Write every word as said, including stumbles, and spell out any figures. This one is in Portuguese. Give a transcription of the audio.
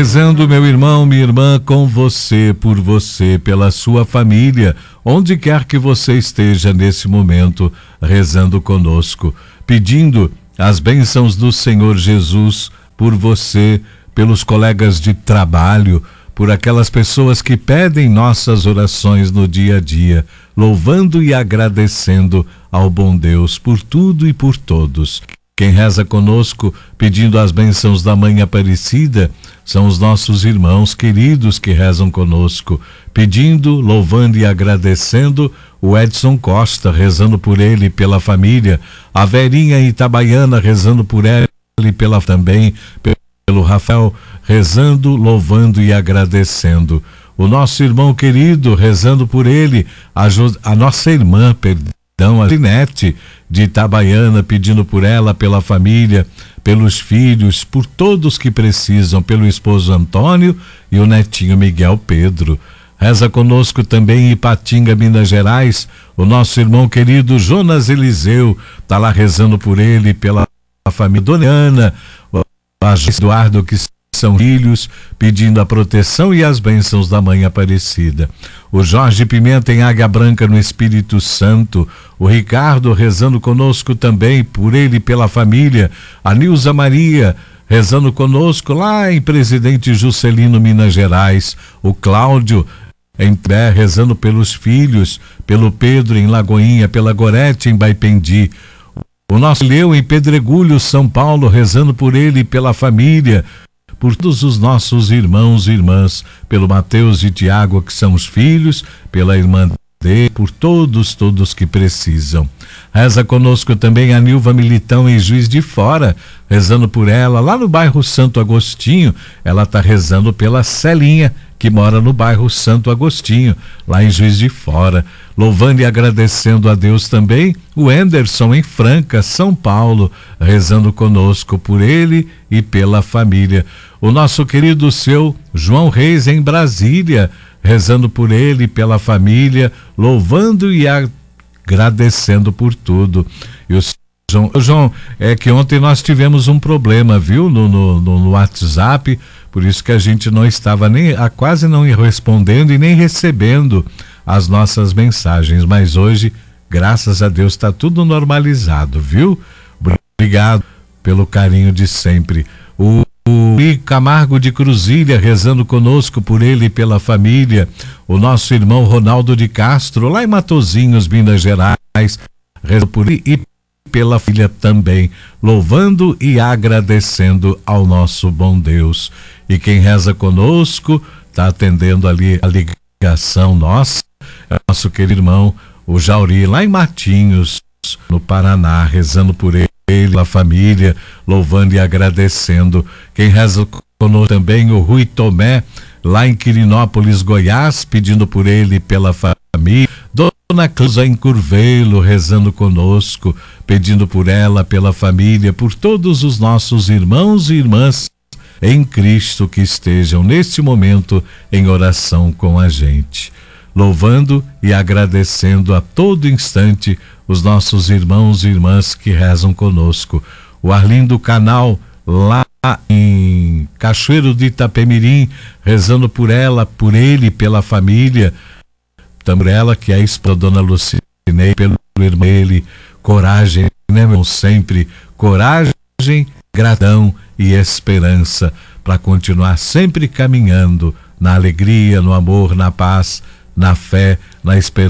Rezando, meu irmão, minha irmã, com você, por você, pela sua família, onde quer que você esteja nesse momento, rezando conosco, pedindo as bênçãos do Senhor Jesus por você, pelos colegas de trabalho, por aquelas pessoas que pedem nossas orações no dia a dia, louvando e agradecendo ao bom Deus por tudo e por todos. Quem reza conosco, pedindo as bênçãos da Mãe Aparecida, são os nossos irmãos queridos que rezam conosco, pedindo, louvando e agradecendo o Edson Costa, rezando por ele e pela família, a Verinha Itabaiana, rezando por ela e pela também, pelo Rafael, rezando, louvando e agradecendo. O nosso irmão querido, rezando por ele, a, a nossa irmã, perdão, a Linete de Itabaiana, pedindo por ela, pela família, pelos filhos, por todos que precisam, pelo esposo Antônio e o netinho Miguel Pedro. Reza conosco também em Ipatinga, Minas Gerais, o nosso irmão querido Jonas Eliseu, está lá rezando por ele, pela família Dona Ana, o Eduardo, que são filhos, pedindo a proteção e as bênçãos da Mãe Aparecida. O Jorge Pimenta em Águia Branca, no Espírito Santo. O Ricardo rezando conosco também, por ele e pela família. A Nilza Maria rezando conosco lá em Presidente Juscelino, Minas Gerais. O Cláudio em pé, rezando pelos filhos, pelo Pedro em Lagoinha, pela Gorete em Baipendi. O nosso Leu em Pedregulho, São Paulo, rezando por ele e pela família, por todos os nossos irmãos e irmãs, pelo Mateus e Tiago, que são os filhos, pela irmã dele, por todos, todos que precisam. Reza conosco também a Nilva Militão em Juiz de Fora, rezando por ela, lá no bairro Santo Agostinho. Ela está rezando pela Celinha, que mora no bairro Santo Agostinho, lá em Juiz de Fora. Louvando e agradecendo a Deus também, o Anderson em Franca, São Paulo, rezando conosco por ele e pela família. O nosso querido seu João Reis em Brasília, rezando por ele e pela família, louvando e agradecendo por tudo. E o João, João, é que ontem nós tivemos um problema, viu, no, no, no WhatsApp, por isso que a gente não estava nem, a, quase não respondendo e nem recebendo as nossas mensagens, mas hoje, graças a Deus, está tudo normalizado, viu? Obrigado pelo carinho de sempre. O O Camargo de Cruzilha, rezando conosco por ele e pela família. O nosso irmão Ronaldo de Castro, lá em Matozinhos, Minas Gerais, rezando por ele e pela filha também, louvando e agradecendo ao nosso bom Deus. E quem reza conosco, está atendendo ali a ligação nossa, é o nosso querido irmão, o Jauri, lá em Matinhos, no Paraná, rezando por ele, a família, louvando e agradecendo. Quem reza conosco também, o Rui Tomé, lá em Quirinópolis, Goiás, pedindo por ele e pela família. Dona Cleusa em Curvelo, rezando conosco, pedindo por ela, pela família, por todos os nossos irmãos e irmãs em Cristo que estejam neste momento em oração com a gente. Louvando e agradecendo a todo instante os nossos irmãos e irmãs que rezam conosco. O Arlindo Canal, lá em Cachoeiro de Itapemirim, rezando por ela, por ele, pela família. Também ela, que é a esposa da Dona Lucinei, pelo irmão dele. Coragem, né, meu? Sempre coragem, gratidão e esperança para continuar sempre caminhando na alegria, no amor, na paz, na fé, na esperança.